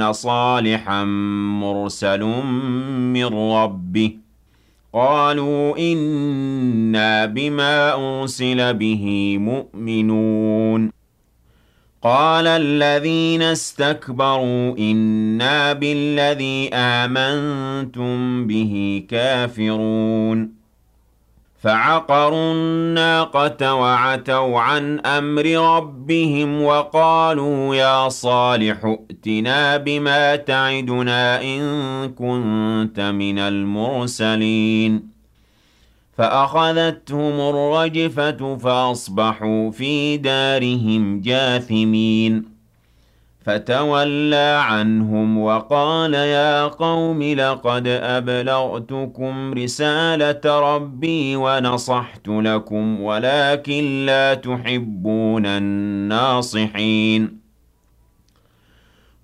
صالحا مرسل من ربه قالوا إنا بما أرسل به مؤمنون قال الذين استكبروا إنا بالذي آمنتم به كافرون فعقروا الناقة وعتوا عن أمر ربهم وقالوا يا صالح ائتنا بما تعدنا إن كنت من المرسلين فأخذتهم الرجفة فأصبحوا في دارهم جاثمين فتولى عنهم وقال يا قوم لقد أبلغتكم رسالة ربي ونصحت لكم ولكن لا تحبون الناصحين